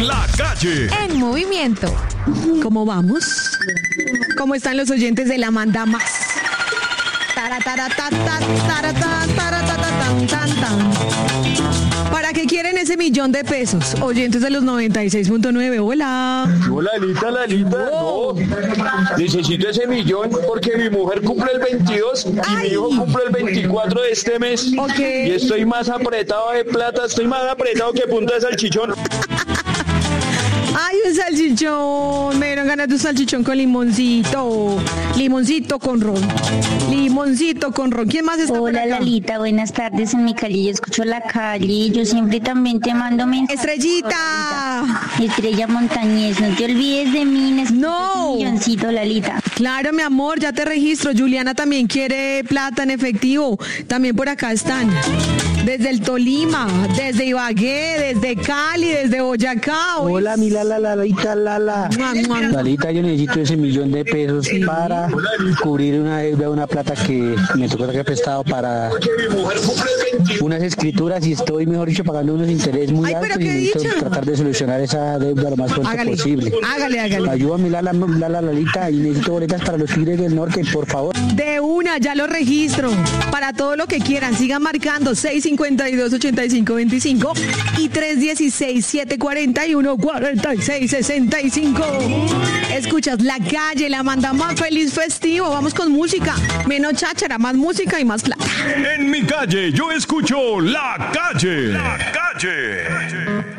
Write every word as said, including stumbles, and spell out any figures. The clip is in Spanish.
La Calle. En movimiento. ¿Cómo vamos? ¿Cómo están los oyentes de La Manda Más? ¿Para qué quieren ese millón de pesos? Oyentes de los noventa y seis punto nueve, hola. Hola, Lalita, Lalita, Oh. no. Necesito ese millón porque mi mujer cumple el veintidós y Ay. mi hijo cumple el veinticuatro de este mes. Ok. Y estoy más apretado de plata, estoy más apretado que punta de salchichón. Ay, un salchichón. Me dieron ganas de un salchichón con limoncito. Limoncito con ron. Limoncito con ron. ¿Quién más está por Hola acá? Lalita, buenas tardes. En mi calle yo escucho La Calle. Yo siempre también te mando mensajes. Estrellita. Estrella Montañez, no te olvides de mí. Necesito No. un milloncito, Lalita. Claro, mi amor, ya te registro. Juliana también quiere plata en efectivo. También por acá están. Desde el Tolima, desde Ibagué, desde Cali, desde Boyacá. Hoy- Hola, mi Lala, Lalita, Lala. Mua, mua, mua. Lalita, yo necesito ese millón de pesos para cubrir una deuda, una plata que me tocó sacar prestado para Mi mujer cumple el veintidós. unas escrituras y estoy, mejor dicho, pagando unos intereses muy Ay, pero altos y qué necesito dicha. tratar de solucionar esa deuda lo más pronto Hágale, posible. hágale, hágale. Ayúdame, Lala, Lala, Lalita, y necesito boletas para los Tigres del Norte, por favor. De una, ya lo registro. Para todo lo que quieran, sigan marcando seis cinco dos, ocho cinco dos cinco y tres uno seis, siete cuatro uno, cuatro seis seis cinco. Escuchas La Calle, La Manda Más. Feliz festivo. Vamos con música. Menos cháchara, más música y más plata. En mi calle yo escucho La Calle. La Calle.